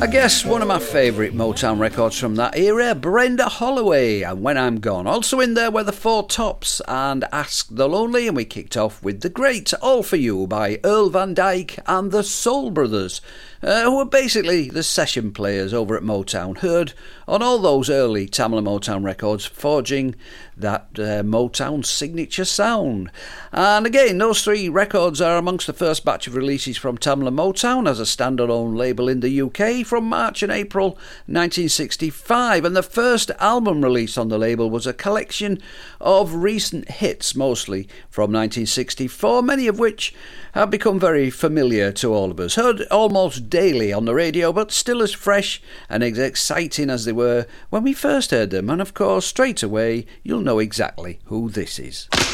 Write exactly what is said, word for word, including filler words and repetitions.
I guess one of my favourite Motown records from that era, Brenda Holloway and When I'm Gone. Also in there were the Four Tops and Ask the Lonely, and we kicked off with the great All For You by Earl Van Dyke and the Soul Brothers, uh, who were basically the session players over at Motown, heard on all those early Tamla Motown records, forging that uh, Motown signature sound. And again, those three records are amongst the first batch of releases from Tamla Motown as a standalone label in the U K from March and April nineteen sixty-five, and the first album release on the label was a collection of recent hits, mostly from nineteen sixty-four, many of which have become very familiar to all of us, heard almost daily on the radio, but still as fresh and as exciting as they were when we first heard them. And of course, straight away, you'll know exactly who this is.